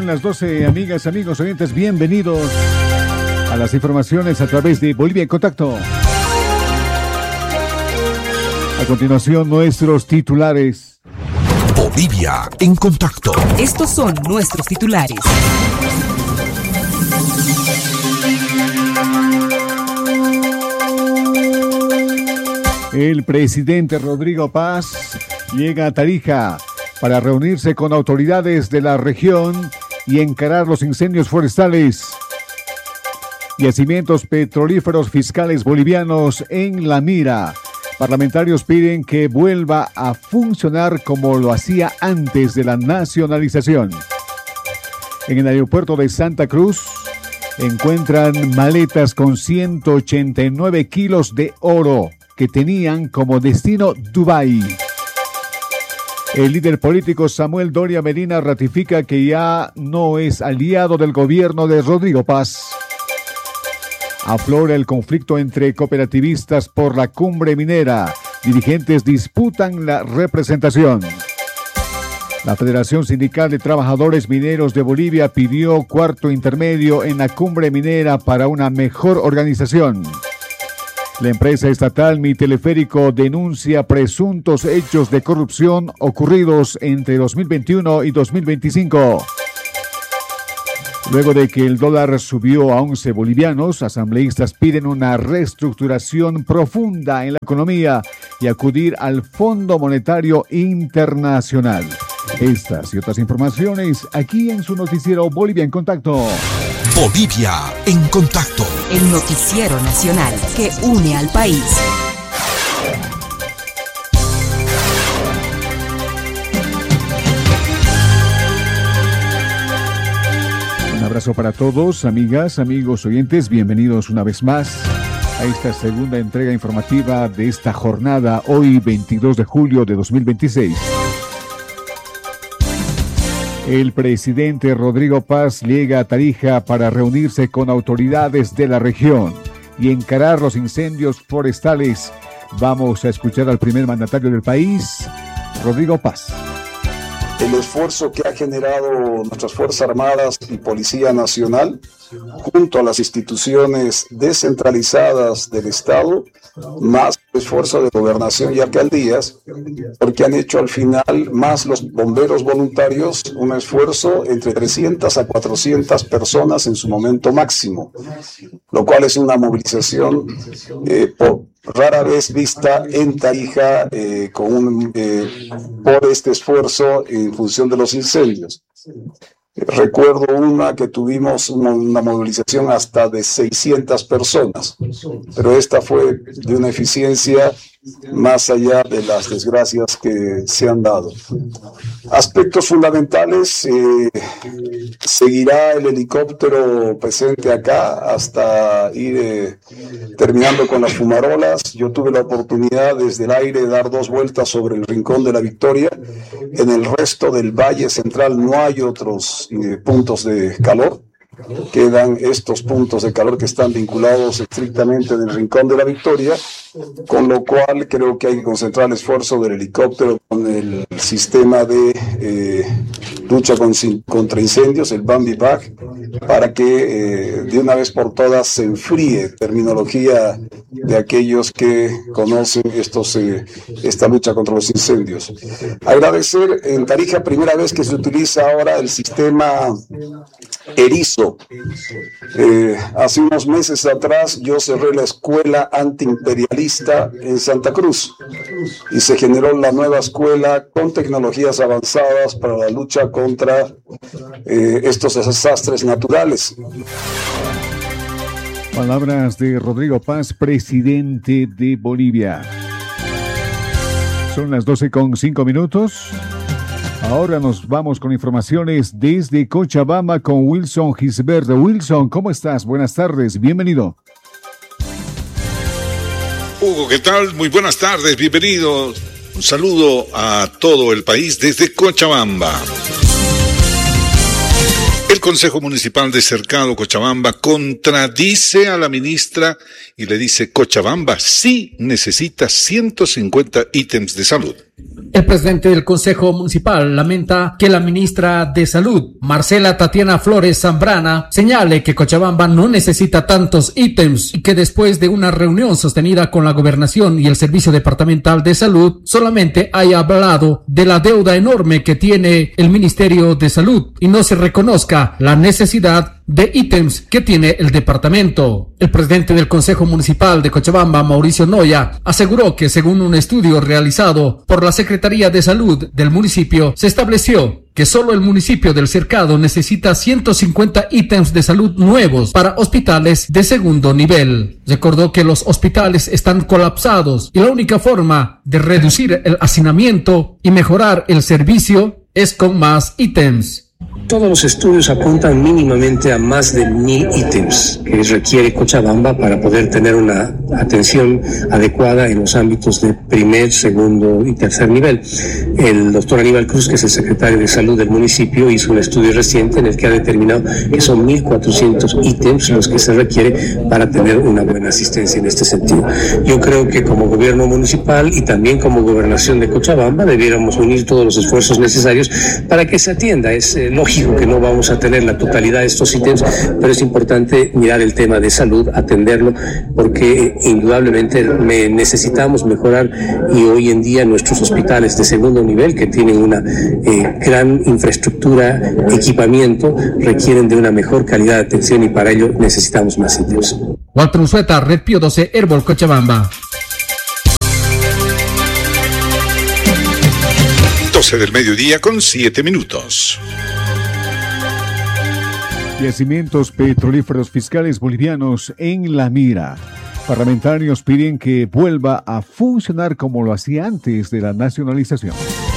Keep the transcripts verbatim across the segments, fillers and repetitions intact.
las doce, amigas, amigos, oyentes, bienvenidos a las informaciones a través de Bolivia en Contacto. A continuación, nuestros titulares. Bolivia en Contacto. Estos son nuestros titulares. El presidente Rodrigo Paz llega a Tarija para reunirse con autoridades de la región y encarar los incendios forestales. Yacimientos petrolíferos fiscales bolivianos en la mira. Parlamentarios piden que vuelva a funcionar como lo hacía antes de la nacionalización. En el aeropuerto de Santa Cruz encuentran maletas con ciento ochenta y nueve kilos de oro que tenían como destino Dubái. El líder político Samuel Doria Medina ratifica que ya no es aliado del gobierno de Rodrigo Paz. Aflora el conflicto entre cooperativistas por la cumbre minera. Dirigentes disputan la representación. La Federación Sindical de Trabajadores Mineros de Bolivia pidió cuarto intermedio en la cumbre minera para una mejor organización. La empresa estatal Mi Teleférico denuncia presuntos hechos de corrupción ocurridos entre dos mil veintiuno y dos mil veinticinco. Luego de que el dólar subió a once bolivianos, asambleístas piden una reestructuración profunda en la economía y acudir al Fondo Monetario Internacional. Estas y otras informaciones aquí en su noticiero Bolivia en Contacto. Bolivia en Contacto. El noticiero nacional que une al país. Un abrazo para todos, amigas, amigos, oyentes. Bienvenidos una vez más a esta segunda entrega informativa de esta jornada, hoy veintidós de julio de dos mil veintiséis. El presidente Rodrigo Paz llega a Tarija para reunirse con autoridades de la región y encarar los incendios forestales. Vamos a escuchar al primer mandatario del país, Rodrigo Paz. El esfuerzo que ha generado nuestras Fuerzas Armadas y Policía Nacional, junto a las instituciones descentralizadas del Estado, más esfuerzo de gobernación y alcaldías, porque han hecho al final, más los bomberos voluntarios, un esfuerzo entre trescientas a cuatrocientas personas en su momento máximo, lo cual es una movilización eh, por, rara vez vista en Tarija eh, con un, eh, por este esfuerzo en función de los incendios. Recuerdo una que tuvimos una, una movilización hasta de seiscientas personas, pero esta fue de una eficiencia más allá de las desgracias que se han dado. Aspectos fundamentales, eh, seguirá el helicóptero presente acá hasta ir eh, terminando con las fumarolas. Yo tuve la oportunidad desde el aire de dar dos vueltas sobre el Rincón de la Victoria. En el resto del Valle Central no hay otros eh, puntos de calor. Quedan estos puntos de calor que están vinculados estrictamente en el Rincón de la Victoria, con lo cual creo que hay que concentrar el esfuerzo del helicóptero con el sistema de eh, lucha con, contra incendios, el Bambi Bag, para que eh, de una vez por todas se enfríe, terminología de aquellos que conocen estos, eh, esta lucha contra los incendios. Agradecer en Tarija, primera vez que se utiliza ahora el sistema Erizo. Eh, hace unos meses atrás yo cerré la escuela antiimperialista en Santa Cruz y se generó la nueva escuela con tecnologías avanzadas para la lucha contra eh, estos desastres naturales. Palabras de Rodrigo Paz, presidente de Bolivia. Son las doce con cinco minutos. Ahora nos vamos con informaciones desde Cochabamba con Wilson Gisbert. Wilson, ¿cómo estás? Buenas tardes, bienvenido. Hugo, ¿qué tal? Muy buenas tardes, bienvenidos. Un saludo a todo el país desde Cochabamba. El Consejo Municipal de Cercado, Cochabamba, contradice a la ministra y le dice: Cochabamba sí necesita ciento cincuenta ítems de salud. El presidente del Consejo Municipal lamenta que la ministra de Salud, Marcela Tatiana Flores Zambrana, señale que Cochabamba no necesita tantos ítems y que después de una reunión sostenida con la Gobernación y el Servicio Departamental de Salud, solamente haya hablado de la deuda enorme que tiene el Ministerio de Salud y no se reconozca la necesidad de ítems que tiene el departamento. El presidente del Consejo Municipal de Cochabamba, Mauricio Noya, aseguró que según un estudio realizado por la Secretaría de Salud del municipio, se estableció que solo el municipio del Cercado necesita ciento cincuenta ítems de salud nuevos para hospitales de segundo nivel. Recordó que los hospitales están colapsados y la única forma de reducir el hacinamiento y mejorar el servicio es con más ítems. Todos los estudios apuntan mínimamente a más de mil ítems que requiere Cochabamba para poder tener una atención adecuada en los ámbitos de primer, segundo y tercer nivel. El doctor Aníbal Cruz, que es el secretario de Salud del municipio, hizo un estudio reciente en el que ha determinado que son mil cuatrocientos ítems los que se requiere para tener una buena asistencia en este sentido. Yo creo que como gobierno municipal y también como gobernación de Cochabamba debiéramos unir todos los esfuerzos necesarios para que se atienda. Es eh, lógico que no vamos a tener la totalidad de estos ítems, pero es importante mirar el tema de salud, atenderlo, porque indudablemente necesitamos mejorar y hoy en día nuestros hospitales de segundo nivel, que tienen una eh, gran infraestructura, equipamiento, requieren de una mejor calidad de atención y para ello necesitamos más ítems. Walter Unzueta, Red Pío doce, Herbol, Cochabamba. doce del mediodía con siete minutos. Yacimientos petrolíferos fiscales bolivianos en la mira. Parlamentarios piden que vuelva a funcionar como lo hacía antes de la nacionalización.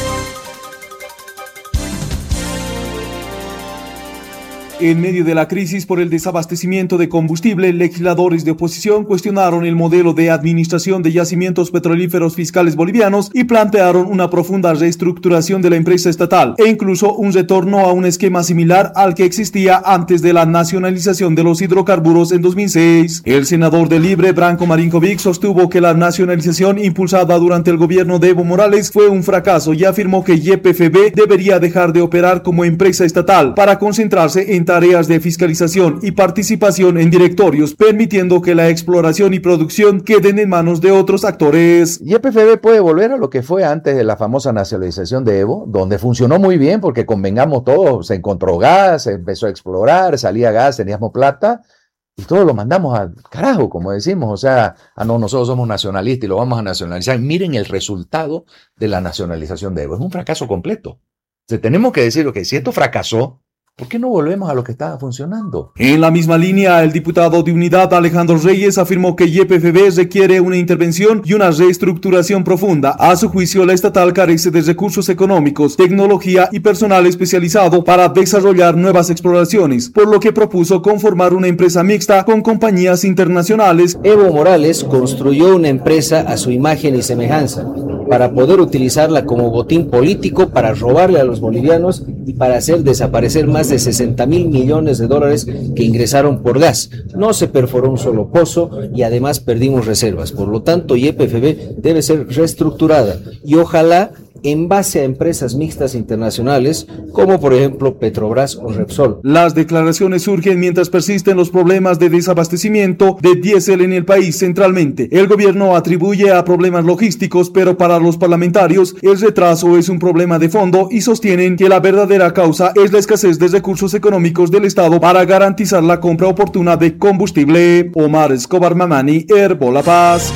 En medio de la crisis por el desabastecimiento de combustible, legisladores de oposición cuestionaron el modelo de administración de yacimientos petrolíferos fiscales bolivianos y plantearon una profunda reestructuración de la empresa estatal e incluso un retorno a un esquema similar al que existía antes de la nacionalización de los hidrocarburos en dos mil seis. El senador de Libre, Branko Marinkovic, sostuvo que la nacionalización impulsada durante el gobierno de Evo Morales fue un fracaso y afirmó que Y P F B debería dejar de operar como empresa estatal para concentrarse en tareas de fiscalización y participación en directorios, permitiendo que la exploración y producción queden en manos de otros actores. Y P F B puede volver a lo que fue antes de la famosa nacionalización de Evo, donde funcionó muy bien porque convengamos todos, se encontró gas, se empezó a explorar, salía gas, teníamos plata y todo lo mandamos al carajo, como decimos, o sea, ah no, nosotros somos nacionalistas y lo vamos a nacionalizar. Miren el resultado de la nacionalización de Evo, es un fracaso completo. O sea, tenemos que decir, que si esto fracasó, ¿por qué no volvemos a lo que estaba funcionando? En la misma línea, el diputado de Unidad Alejandro Reyes afirmó que Y P F B requiere una intervención y una reestructuración profunda. A su juicio, la estatal carece de recursos económicos, tecnología y personal especializado para desarrollar nuevas exploraciones, por lo que propuso conformar una empresa mixta con compañías internacionales. Evo Morales construyó una empresa a su imagen y semejanza para poder utilizarla como botín político para robarle a los bolivianos y para hacer desaparecer más de sesenta mil millones de dólares que ingresaron por gas. No se perforó un solo pozo y además perdimos reservas. Por lo tanto, Y P F B debe ser reestructurada y ojalá en base a empresas mixtas internacionales como por ejemplo Petrobras o Repsol. Las declaraciones surgen mientras persisten los problemas de desabastecimiento de diésel en el país centralmente. El gobierno atribuye a problemas logísticos, pero para los parlamentarios el retraso es un problema de fondo y sostienen que la verdadera causa es la escasez de recursos económicos del Estado para garantizar la compra oportuna de combustible. Omar Escobar Mamani, Herbol La Paz.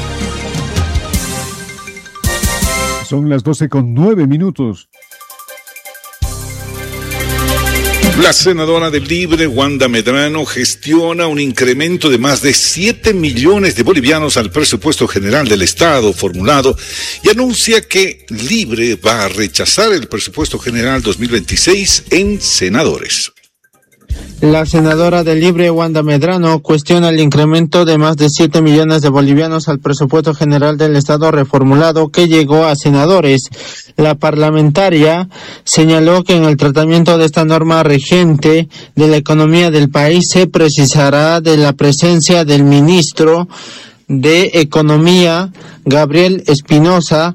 Son las doce con nueve minutos. La senadora del Libre, Wanda Medrano, gestiona un incremento de más de siete millones de bolivianos al presupuesto general del Estado formulado y anuncia que Libre va a rechazar el presupuesto general dos mil veintiséis en senadores. La senadora del Libre, Wanda Medrano, cuestiona el incremento de más de siete millones de bolivianos al presupuesto general del Estado reformulado que llegó a senadores. La parlamentaria señaló que en el tratamiento de esta norma regente de la economía del país se precisará de la presencia del ministro de Economía, Gabriel Espinosa,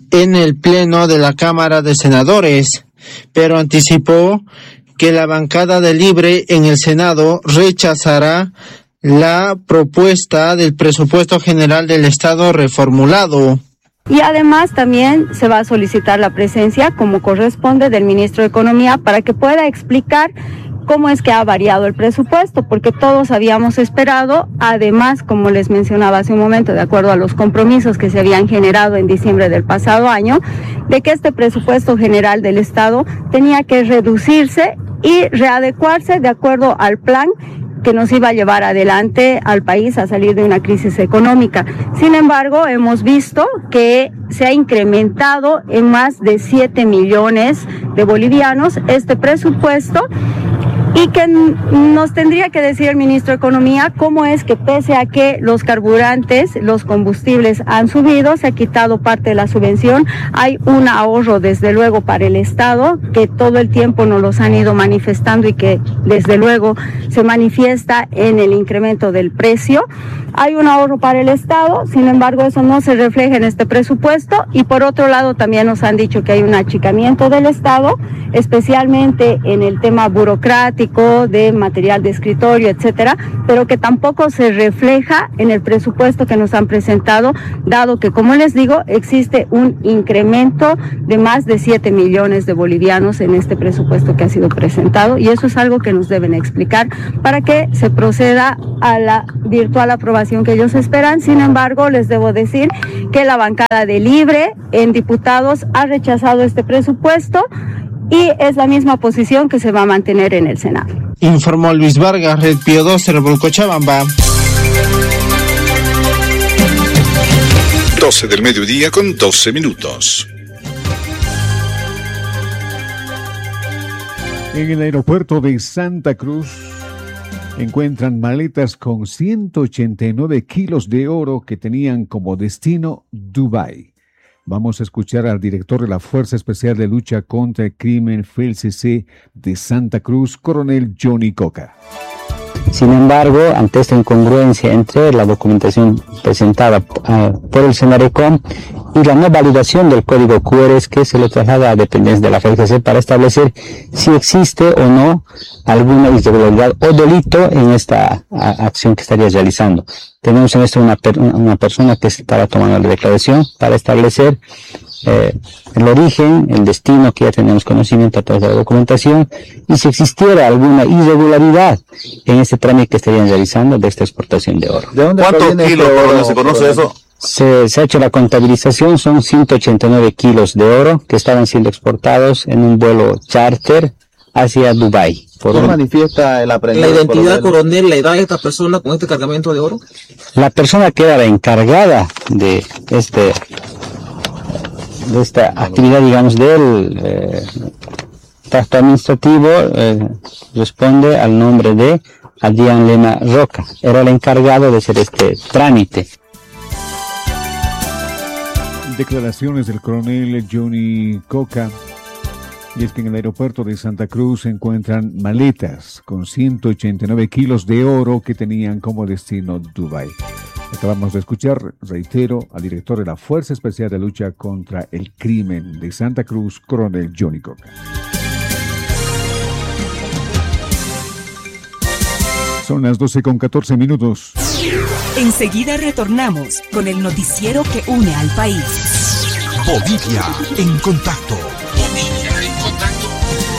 en el Pleno de la Cámara de Senadores, pero anticipó que la bancada de Libre en el Senado rechazará la propuesta del presupuesto general del Estado reformulado. Y además también se va a solicitar la presencia, como corresponde, del ministro de Economía para que pueda explicar cómo es que ha variado el presupuesto, porque todos habíamos esperado, además, como les mencionaba hace un momento, de acuerdo a los compromisos que se habían generado en diciembre del pasado año, de que este presupuesto general del Estado tenía que reducirse y readecuarse de acuerdo al plan que nos iba a llevar adelante al país a salir de una crisis económica. Sin embargo, hemos visto que se ha incrementado en más de siete millones de bolivianos este presupuesto, y que nos tendría que decir el ministro de Economía cómo es que, pese a que los carburantes, los combustibles han subido, se ha quitado parte de la subvención, hay un ahorro desde luego para el Estado, que todo el tiempo nos los han ido manifestando y que desde luego se manifiesta en el incremento del precio. Hay un ahorro para el Estado, sin embargo eso no se refleja en este presupuesto, y por otro lado también nos han dicho que hay un achicamiento del Estado, especialmente en el tema burocrático, de material de escritorio, etcétera, pero que tampoco se refleja en el presupuesto que nos han presentado, dado que, como les digo, existe un incremento de más de siete millones de bolivianos en este presupuesto que ha sido presentado, y eso es algo que nos deben explicar para que se proceda a la virtual aprobación que ellos esperan. Sin embargo, les debo decir que la bancada de Libre en diputados ha rechazado este presupuesto, y es la misma posición que se va a mantener en el Senado. Informó Luis Vargas, Red Pío doce, Cochabamba. doce del mediodía con doce minutos. En el aeropuerto de Santa Cruz encuentran maletas con ciento ochenta y nueve kilos de oro que tenían como destino Dubái. Vamos a escuchar al director de la Fuerza Especial de Lucha contra el Crimen, F E L C C, de Santa Cruz, coronel Johnny Coca. Sin embargo, ante esta incongruencia entre la documentación presentada uh, por el Senarecom y la no validación del código Q R que se le traslada a dependencia de la F E L C C para establecer si existe o no alguna irregularidad o delito en esta a, acción que estaría realizando. Tenemos en esto una, per, una persona que estaba tomando la declaración para establecer eh, el origen, el destino, que ya tenemos conocimiento a través de la documentación, y si existiera alguna irregularidad en este trámite que estarían realizando de esta exportación de oro. ¿De dónde ¿Cuántos kilos de oro se conoce eso? Se, se ha hecho la contabilización, son ciento ochenta y nueve kilos de oro que estaban siendo exportados en un vuelo charter hacia Dubái. ¿Qué un... manifiesta el aprendiz? ¿La identidad, coronel, la edad de esta persona con este cargamento de oro? La persona que era la encargada de este de esta actividad, digamos, del eh, tracto administrativo, eh, responde al nombre de Adrián Lema Roca. Era el encargado de hacer este trámite. Declaraciones del coronel Johnny Coca. Y es que en el aeropuerto de Santa Cruz se encuentran maletas con ciento ochenta y nueve kilos de oro que tenían como destino Dubái. Acabamos de escuchar, reitero, al director de la Fuerza Especial de Lucha contra el Crimen de Santa Cruz, coronel Johnny Coca. Son las doce con catorce minutos. Enseguida retornamos con el noticiero que une al país. Bolivia en contacto. Bolivia en contacto.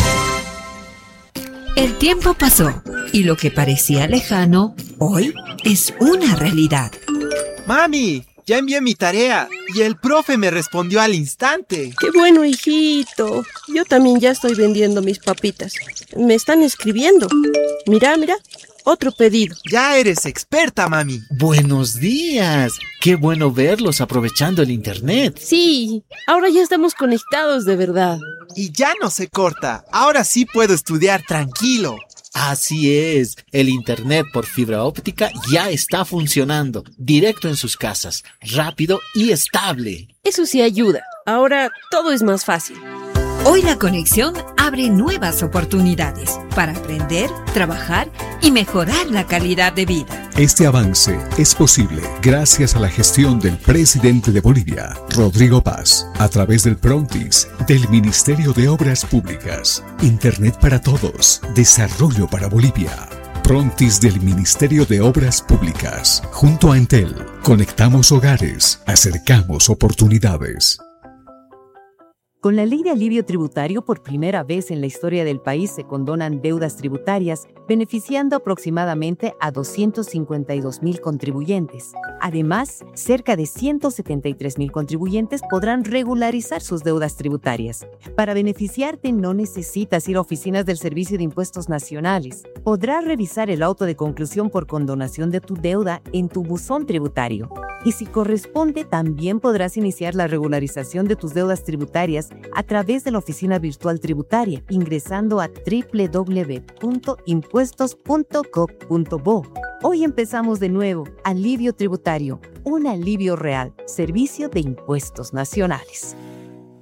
El tiempo pasó y lo que parecía lejano, hoy es una realidad. ¡Mami! Ya envié mi tarea y el profe me respondió al instante. ¡Qué bueno, hijito! Yo también ya estoy vendiendo mis papitas. Me están escribiendo. Mira, mira. Otro pedido. Ya eres experta, mami. Buenos días. Qué bueno verlos aprovechando el internet. Sí, ahora ya estamos conectados de verdad. Y ya no se corta. Ahora sí puedo estudiar tranquilo. Así es. El internet por fibra óptica ya está funcionando. Directo en sus casas. Rápido y estable. Eso sí ayuda. Ahora todo es más fácil. Hoy la conexión abre nuevas oportunidades para aprender, trabajar y mejorar la calidad de vida. Este avance es posible gracias a la gestión del presidente de Bolivia, Rodrigo Paz, a través del Prontis, del Ministerio de Obras Públicas, Internet para Todos, Desarrollo para Bolivia. Prontis del Ministerio de Obras Públicas. Junto a Entel, conectamos hogares, acercamos oportunidades. Con la ley de alivio tributario, por primera vez en la historia del país se condonan deudas tributarias, beneficiando aproximadamente a doscientos cincuenta y dos mil contribuyentes. Además, cerca de ciento setenta y tres mil contribuyentes podrán regularizar sus deudas tributarias. Para beneficiarte no necesitas ir a oficinas del Servicio de Impuestos Nacionales. Podrás revisar el auto de conclusión por condonación de tu deuda en tu buzón tributario. Y si corresponde, también podrás iniciar la regularización de tus deudas tributarias a través de la oficina virtual tributaria, ingresando a doble u doble u doble u punto impuestos punto gov punto bo. Hoy empezamos de nuevo. Alivio tributario, un alivio real. Servicio de Impuestos Nacionales.